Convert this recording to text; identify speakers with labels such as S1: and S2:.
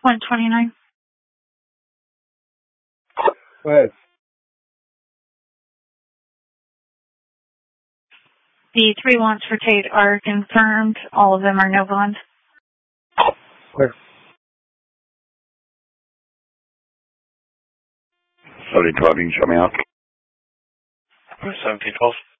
S1: 129.
S2: Go ahead.
S1: The 3 wants for Tate are confirmed. All of them are no bond.
S2: Clear.
S3: 1712, you can show me out.
S4: 1712.